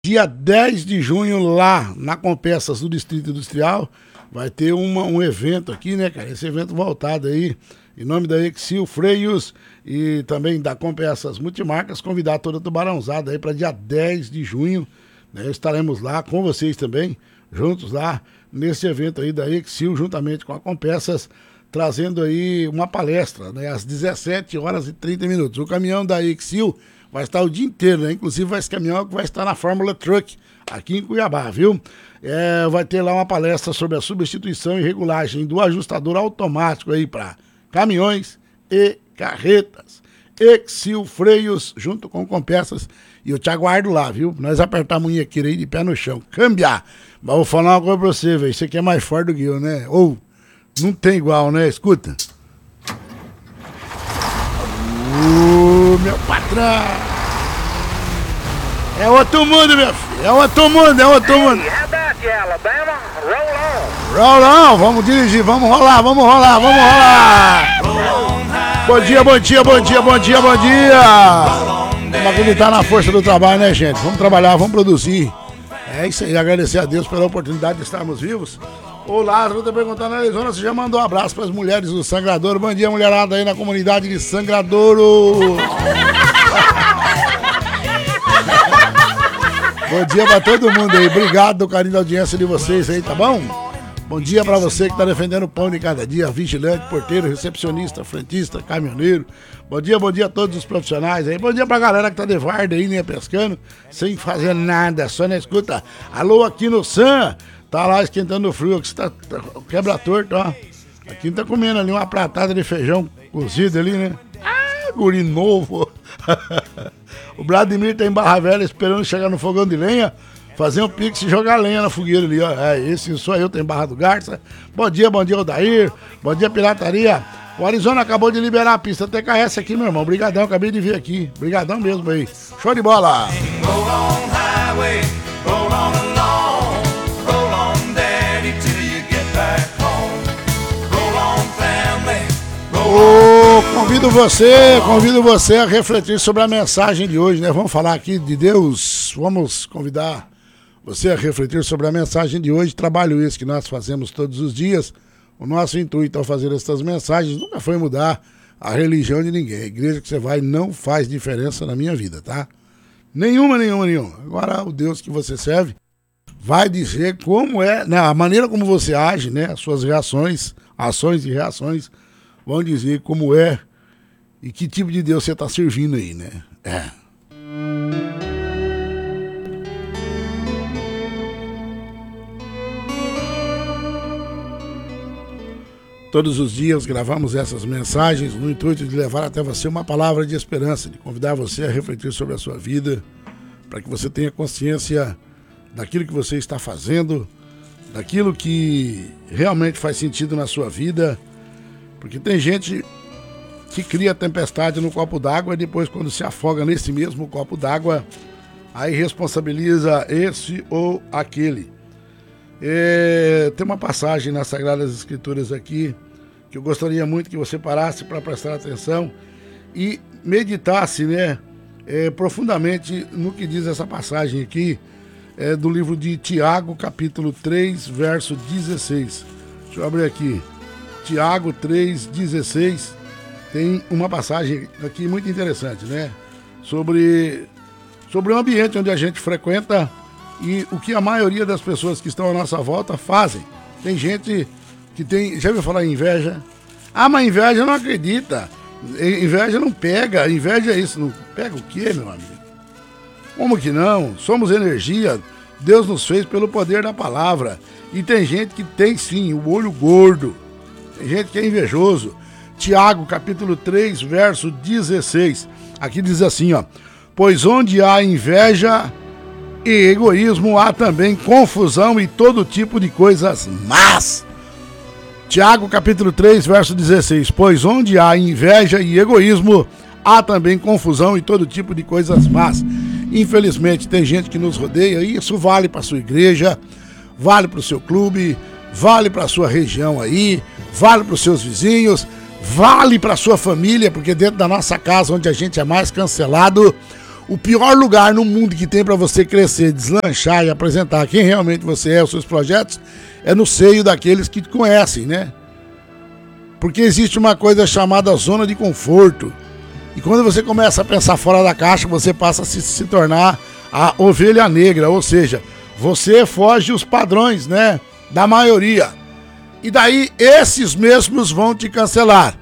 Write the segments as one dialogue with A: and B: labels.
A: Dia 10 de junho, lá na Compensas do Distrito Industrial, vai ter um evento aqui, né, cara? Esse evento voltado aí, em nome da Exil Freios e também da Compensas Multimarcas, convidar toda a tubarãozada aí para dia 10 de junho, né? Estaremos lá com vocês também, juntos lá, nesse evento aí da Exil, juntamente com a Compensas, trazendo aí uma palestra, né? Às 17h30. O caminhão da Exil vai estar o dia inteiro, né? Inclusive esse caminhão que vai estar na Fórmula Truck, aqui em Cuiabá, viu? Vai ter lá uma palestra sobre a substituição e regulagem do ajustador automático aí para caminhões e carretas. Exil Freios, junto com Compensas, e eu te aguardo lá, viu? Nós apertar a munhequeira aí de pé no chão, cambiar. Mas vou falar uma coisa pra você, velho, isso aqui é mais forte do que eu, né? Ou, não tem igual, né? Escuta. Meu patrão! É outro mundo, meu filho! É outro mundo, é outro mundo! Roll on! Vamos dirigir, vamos rolar! Bom dia! Vamos acreditar na força do trabalho, né, gente? Vamos trabalhar, vamos produzir. É isso aí, agradecer a Deus pela oportunidade de estarmos vivos. Ô Lázaro, tá perguntando na Arizona, você já mandou um abraço para as mulheres do Sangradouro. Bom dia, mulherada aí na comunidade de Sangradouro. Bom dia pra todo mundo aí, obrigado do carinho da audiência de vocês aí, tá bom? Bom dia pra você que tá defendendo o pão de cada dia, vigilante, porteiro, recepcionista, frentista, caminhoneiro. Bom dia a todos os profissionais aí. Bom dia pra galera que tá de varda aí, né, pescando, sem fazer nada, só na escuta. Alô, aqui no Sam, tá lá esquentando o frio, que você tá quebra torto, ó. Aqui tá comendo ali uma pratada de feijão cozido ali, né? Ah, guri novo. O Vladimir tá em Barra Velha esperando chegar no fogão de lenha, fazer um pix e jogar lenha na fogueira ali, ó. Esse sou eu, tem Barra do Garça. Bom dia, Odair. Bom dia, Pirataria. O Arizona acabou de liberar a pista TKS aqui, meu irmão. Brigadão, acabei de vir aqui. Brigadão mesmo aí. Show de bola. Convido você a refletir sobre a mensagem de hoje, né? Vamos falar aqui de Deus, vamos convidar você a refletir sobre a mensagem de hoje. Trabalho esse que nós fazemos todos os dias. O nosso intuito ao fazer essas mensagens nunca foi mudar a religião de ninguém. A igreja que você vai não faz diferença na minha vida, tá? Nenhuma. Agora o Deus que você serve vai dizer como é, né? A maneira como você age, né? As suas reações, ações e reações vão dizer como é e que tipo de Deus você está servindo aí, né? Todos os dias gravamos essas mensagens no intuito de levar até você uma palavra de esperança, de convidar você a refletir sobre a sua vida, para que você tenha consciência daquilo que você está fazendo, daquilo que realmente faz sentido na sua vida, porque tem gente que cria tempestade no copo d'água e depois, quando se afoga nesse mesmo copo d'água, aí responsabiliza esse ou aquele. Tem uma passagem nas Sagradas Escrituras aqui que eu gostaria muito que você parasse para prestar atenção e meditasse, né, profundamente no que diz essa passagem aqui, do livro de Tiago, capítulo 3, verso 16. Deixa eu abrir aqui. Tiago 3,16, tem uma passagem aqui muito interessante, né? Sobre o ambiente onde a gente frequenta e o que a maioria das pessoas que estão à nossa volta fazem. Tem gente que tem... Já ouviu falar em inveja? Ah, mas inveja não acredita. Inveja não pega. Inveja é isso. Não pega o quê, meu amigo? Como que não? Somos energia. Deus nos fez pelo poder da palavra. E tem gente que tem sim o olho gordo. Tem gente que é invejoso. Tiago, capítulo 3, verso 16. Aqui diz assim, ó. Pois onde há inveja e egoísmo, há também confusão e todo tipo de coisas más. Tiago, capítulo 3, verso 16. Pois onde há inveja e egoísmo, há também confusão e todo tipo de coisas más. Infelizmente, tem gente que nos rodeia e isso vale para sua igreja, vale para o seu clube, vale para a sua região aí, vale para os seus vizinhos, vale para a sua família, porque dentro da nossa casa, onde a gente é mais cancelado, O pior lugar no mundo que tem para você crescer, deslanchar e apresentar quem realmente você é, os seus projetos, é no seio daqueles que te conhecem, né? Porque existe uma coisa chamada zona de conforto. E quando você começa a pensar fora da caixa, você passa a se tornar a ovelha negra, ou seja, você foge os padrões, né, da maioria. E daí esses mesmos vão te cancelar.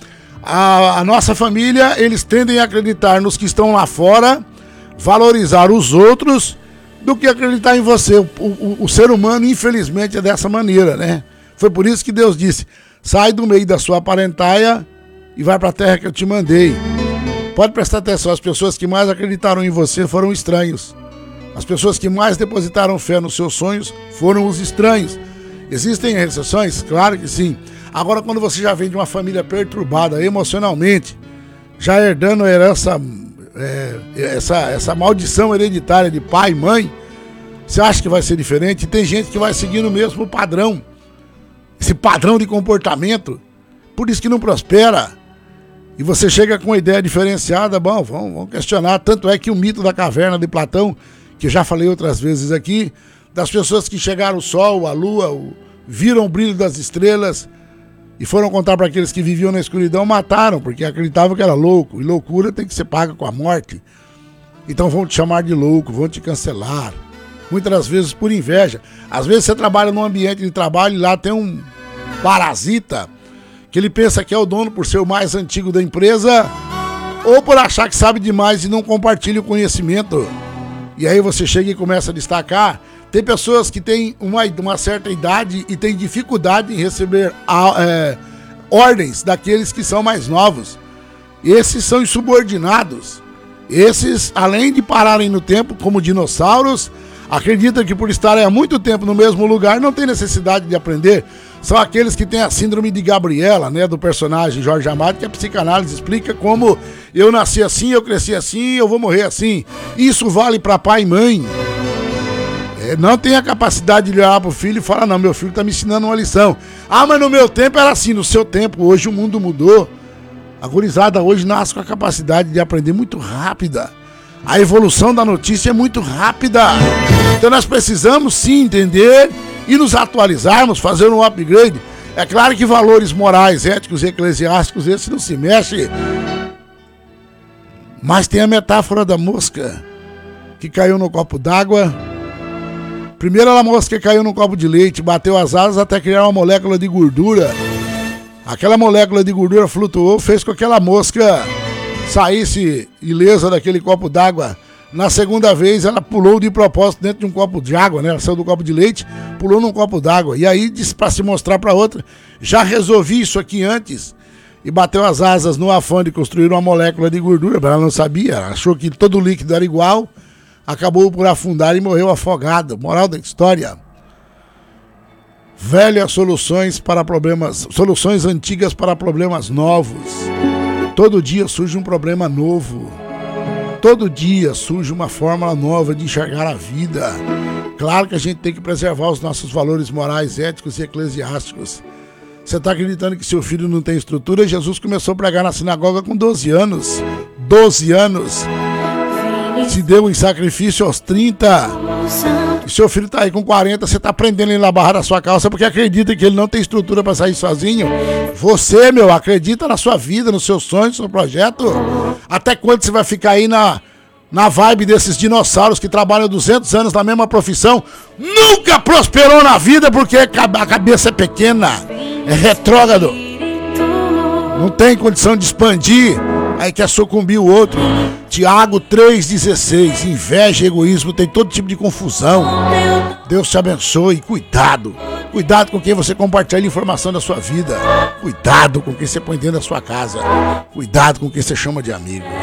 A: A nossa família, eles tendem a acreditar nos que estão lá fora, valorizar os outros, do que acreditar em você. O ser humano, infelizmente, é dessa maneira, né? Foi por isso que Deus disse: sai do meio da sua parentaia e vai para a terra que eu te mandei. Pode prestar atenção, as pessoas que mais acreditaram em você foram estranhos. As pessoas que mais depositaram fé nos seus sonhos foram os estranhos. Existem exceções? Claro que sim. Agora, quando você já vem de uma família perturbada emocionalmente, já herdando a herança, essa maldição hereditária de pai e mãe, você acha que vai ser diferente? E tem gente que vai seguindo o mesmo padrão, esse padrão de comportamento, por isso que não prospera. E você chega com uma ideia diferenciada, bom, vamos questionar. Tanto é que o mito da caverna de Platão, que já falei outras vezes aqui, das pessoas que chegaram o sol, a lua, viram o brilho das estrelas e foram contar para aqueles que viviam na escuridão, mataram, porque acreditavam que era louco. E loucura tem que ser paga com a morte. Então vão te chamar de louco, vão te cancelar. Muitas das vezes por inveja. Às vezes você trabalha num ambiente de trabalho e lá tem um parasita que ele pensa que é o dono por ser o mais antigo da empresa, ou por achar que sabe demais e não compartilha o conhecimento. E aí você chega e começa a destacar. Tem pessoas que têm uma certa idade e têm dificuldade em receber ordens daqueles que são mais novos. Esses são insubordinados. Esses, além de pararem no tempo como dinossauros, acreditam que por estarem há muito tempo no mesmo lugar não tem necessidade de aprender. São aqueles que têm a síndrome de Gabriela, né, do personagem Jorge Amado, que a psicanálise explica como eu nasci assim, eu cresci assim, eu vou morrer assim. Isso vale para pai e mãe. Não tem a capacidade de olhar pro filho e falar: não, meu filho está me ensinando uma lição. Ah, mas no meu tempo era assim. No seu tempo, hoje o mundo mudou. A gurizada hoje nasce com a capacidade de aprender muito rápida. A evolução da notícia é muito rápida. Então nós precisamos sim entender e nos atualizarmos, fazer um upgrade. É claro que valores morais, éticos e eclesiásticos, esse não se mexe. Mas tem a metáfora da mosca que caiu no copo d'água. Primeiro a mosca caiu num copo de leite, bateu as asas até criar uma molécula de gordura. Aquela molécula de gordura flutuou, fez com que aquela mosca saísse ilesa daquele copo d'água. Na segunda vez ela pulou de propósito dentro de um copo de água, né? Ela saiu do copo de leite, pulou num copo d'água. E aí disse para se mostrar para outra: já resolvi isso aqui antes. E bateu as asas no afã de construir uma molécula de gordura. Ela não sabia, ela achou que todo líquido era igual. Acabou por afundar e morreu afogado. Moral da história: velhas soluções para problemas, soluções antigas para problemas novos. Todo dia surge um problema novo. Todo dia surge uma fórmula nova de enxergar a vida. Claro que a gente tem que preservar os nossos valores morais, éticos e eclesiásticos. Você está acreditando que seu filho não tem estrutura? Jesus começou a pregar na sinagoga com 12 anos. 12 anos. Se deu em sacrifício aos 30. E seu filho tá aí com 40, você tá prendendo ele na barra da sua calça porque acredita que ele não tem estrutura para sair sozinho. Você, meu, acredita na sua vida, nos seus sonhos, no seu projeto. Até quando você vai ficar aí na vibe desses dinossauros que trabalham 200 anos na mesma profissão? Nunca prosperou na vida porque a cabeça é pequena, é retrógrado, não tem condição de expandir. Aí quer sucumbir o outro. Tiago 3,16. Inveja e egoísmo tem todo tipo de confusão. Deus te abençoe. Cuidado. Cuidado com quem você compartilha informação da sua vida. Cuidado com quem você põe dentro da sua casa. Cuidado com quem você chama de amigo.